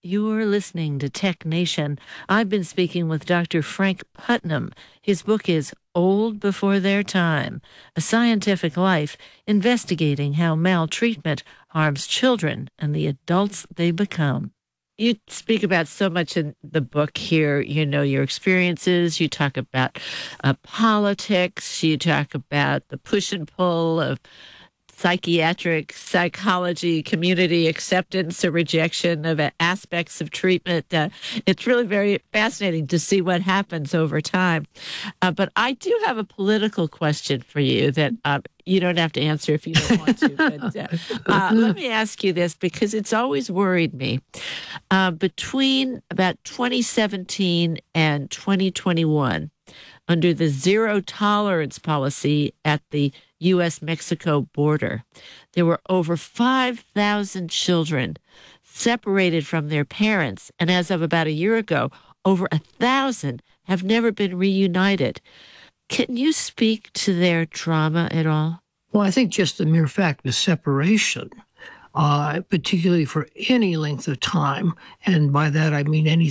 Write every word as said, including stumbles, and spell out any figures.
You're listening to Tech Nation. I've been speaking with Doctor Frank Putnam. His book is Old Before Their Time, A Scientific Life, investigating how maltreatment harms children and the adults they become. You speak about so much in the book here, you know, your experiences. You talk about uh, politics. You talk about the push and pull of psychiatric, psychology, community acceptance or rejection of aspects of treatment. Uh, it's really very fascinating to see what happens over time. Uh, but I do have a political question for you that uh, you don't have to answer if you don't want to. But uh, uh, let me ask you this, because it's always worried me. Uh, between about twenty seventeen and twenty twenty-one, under the zero tolerance policy at the U S Mexico border, there were over five thousand children separated from their parents. And as of about a year ago, over a thousand have never been reunited. Can you speak to their trauma at all? Well, I think just the mere fact of separation, uh, particularly for any length of time, and by that I mean any